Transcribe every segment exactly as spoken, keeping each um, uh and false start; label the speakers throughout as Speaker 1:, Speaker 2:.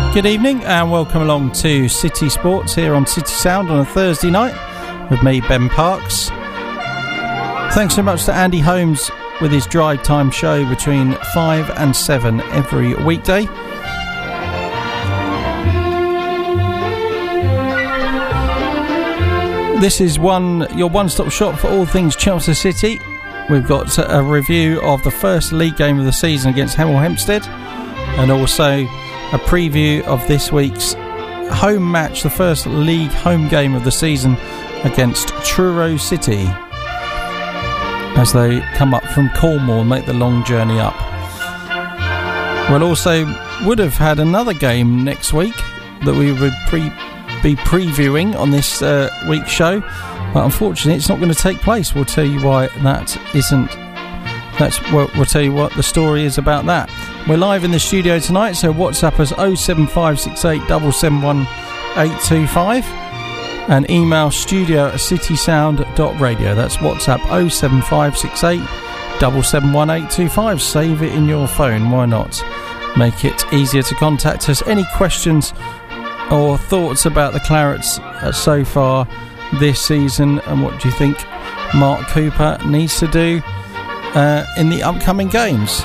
Speaker 1: Good evening and welcome along to City Sports here on City Sound on a Thursday night with me, Ben Parks. Thanks so much to Andy Holmes with his drive time show between five and seven every weekday. This is one your one-stop shop for all things Chelsea City. We've got a review of the first league game of the season against Hemel Hempstead and also a preview of this week's home match, the first league home game of the season against Truro City as they come up from Cornwall and make the long journey up. We'll also would have had another game next week that we would pre- be previewing on this uh, week's show, but unfortunately it's not going to take place. We'll tell you why that isn't. That's well, we'll tell you what the story is about that. We're live in the studio tonight, so WhatsApp us oh seven five six eight seven seven one eight two five and email studio at citysound dot radio. That's WhatsApp oh seven five six eight seven seven one eight two five. Save it in your phone, why not? Make it easier to contact us. Any questions or thoughts about the Clarets uh, so far this season, and what do you think Mark Cooper needs to do uh, in the upcoming games?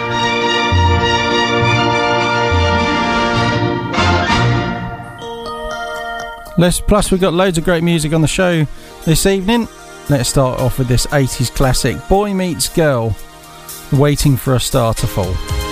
Speaker 1: Let's, plus we've got loads of great music on the show this evening. Let's start off with this eighties classic, Boy Meets Girl, Waiting for a Star to Fall.